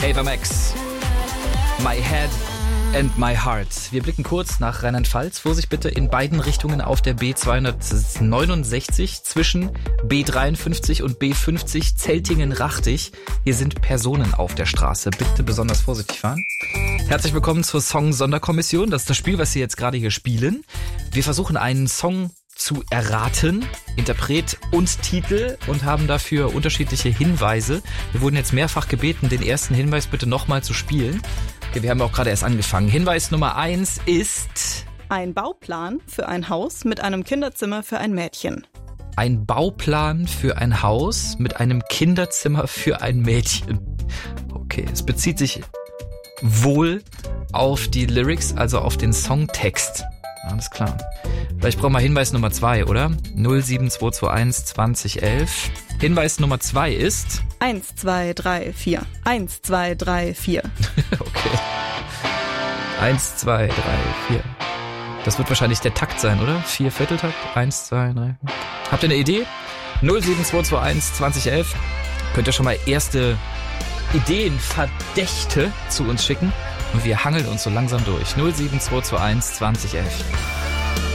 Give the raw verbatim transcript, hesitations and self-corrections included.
Ava Max, My Head and My Heart. Wir blicken kurz nach Rheinland-Pfalz. Vorsicht bitte in beiden Richtungen auf der B zweihundertneunundsechzig zwischen B dreiundfünfzig und B fünfzig Zeltingen-Rachtig. Hier sind Personen auf der Straße. Bitte besonders vorsichtig fahren. Herzlich willkommen zur Song-Sonderkommission. Das ist das Spiel, was Sie jetzt gerade hier spielen. Wir versuchen einen Song zu erraten, Interpret und Titel, und haben dafür unterschiedliche Hinweise. Wir wurden jetzt mehrfach gebeten, den ersten Hinweis bitte nochmal zu spielen. Okay, wir haben auch gerade erst angefangen. Hinweis Nummer eins ist... Ein Bauplan für ein Haus mit einem Kinderzimmer für ein Mädchen. Ein Bauplan für ein Haus mit einem Kinderzimmer für ein Mädchen. Okay, es bezieht sich wohl auf die Lyrics, also auf den Songtext. Alles klar. Vielleicht brauchen wir Hinweis Nummer zwei, oder? null sieben zwei zwei eins zwanzig elf. Hinweis Nummer zwei ist... eins, zwei, drei, vier. eins, zwei, drei, vier. Okay. eins, zwei, drei, vier. Das wird wahrscheinlich der Takt sein, oder? Vier Vierteltakt. eins, zwei, drei. Habt ihr eine Idee? null sieben zwei zwei eins zwanzig elf. Könnt ihr schon mal erste Ideen, Verdächte zu uns schicken. Und wir hangeln uns so langsam durch. null sieben zwei zwei eins zwanzig elf.